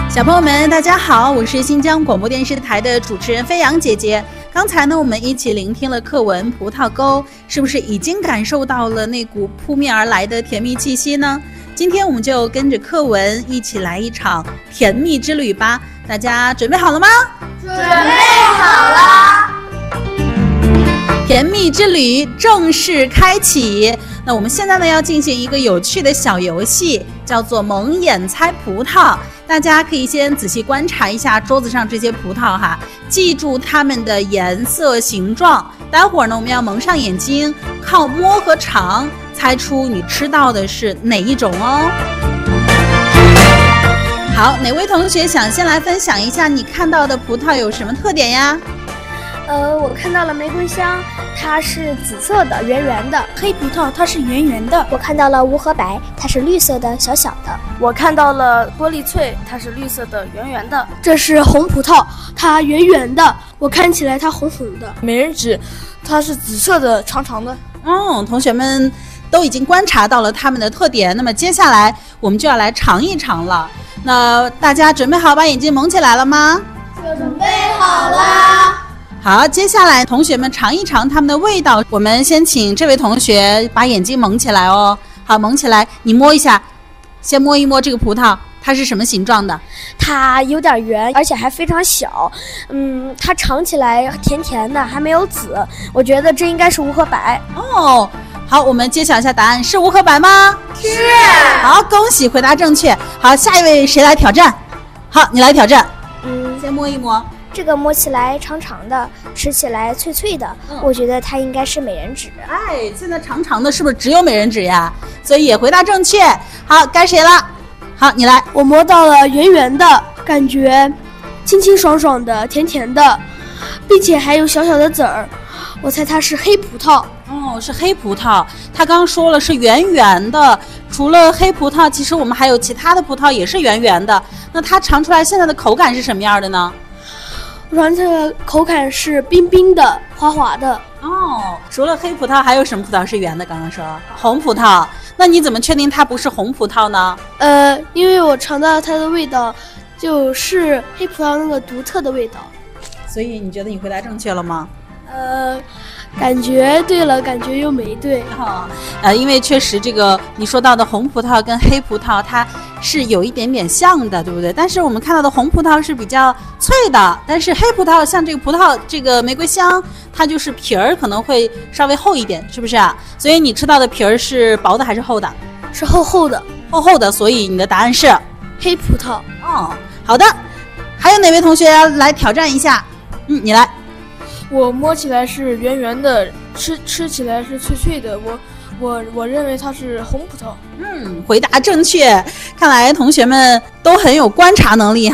小朋友们大家好，我是新疆广播电视台的主持人飞扬姐姐。刚才呢我们一起聆听了课文《葡萄沟》，是不是已经感受到了那股扑面而来的甜蜜气息呢？今天我们就跟着课文一起来一场甜蜜之旅吧，大家准备好了吗？ 准备好了。 甜蜜之旅正式开启。那我们现在呢要进行一个有趣的小游戏，叫做蒙眼猜葡萄。大家可以先仔细观察一下桌子上这些葡萄哈，记住它们的颜色形状。待会儿呢我们要蒙上眼睛，靠摸和尝猜出你吃到的是哪一种哦。好，哪位同学想先来分享一下你看到的葡萄有什么特点呀？ 我看到了玫瑰香，它是紫色的，圆圆的； 黑葡萄，它是圆圆的。 我看到了无核白，它是绿色的，小小的。 我看到了玻璃脆，它是绿色的，圆圆的。 这是红葡萄，它圆圆的，我看起来它红红的。 美人指，它是紫色的，长长的。 同学们都已经观察到了它们的特点，那么接下来我们就要来尝一尝了。那大家准备好把眼睛蒙起来了吗？ 准备好啦。 好，接下来同学们尝一尝它们的味道。我们先请这位同学把眼睛蒙起来哦。好，蒙起来，你摸一下，先摸一摸这个葡萄，它是什么形状的？ 它有点圆，而且还非常小。它尝起来甜甜的，还没有籽。我觉得这应该是无核白。 哦，好，我们揭晓一下答案，是无核白吗？ 是。 好，恭喜回答正确。好，下一位谁来挑战？好，你来挑战。先摸一摸。 这个摸起来长长的，吃起来脆脆的，我觉得它应该是美人指。 哎，现在长长的是不是只有美人指呀？所以也回答正确。好，该谁了？好，你来。 我摸到了圆圆的，感觉清清爽爽的，甜甜的，并且还有小小的籽儿。我猜它是黑葡萄。 是黑葡萄。他刚说了是圆圆的，除了黑葡萄，其实我们还有其他的葡萄也是圆圆的。那它尝出来现在的口感是什么样的呢？ 软的口感是冰冰的，滑滑的。 除了黑葡萄还有什么葡萄是圆的？刚刚说红葡萄。那你怎么确定它不是红葡萄呢？ 因为我尝到它的味道就是黑葡萄那个独特的味道。 所以你觉得你回答正确了吗？ 感觉对了，感觉又没对。 因为确实这个你说到的红葡萄跟黑葡萄它是有一点点像的，对不对？但是我们看到的红葡萄是比较脆的，但是黑葡萄像这个葡萄这个玫瑰香，它就是皮儿可能会稍微厚一点，是不是啊？所以你吃到的皮儿是薄的还是厚的？ 是厚厚的。 厚厚的，所以你的答案是黑葡萄。 好的。还有哪位同学要来挑战一下？你来。 我摸起来是圆圆的，吃起来是脆脆的。我认为它是红葡萄。 回答正确。看来同学们都很有观察能力哈。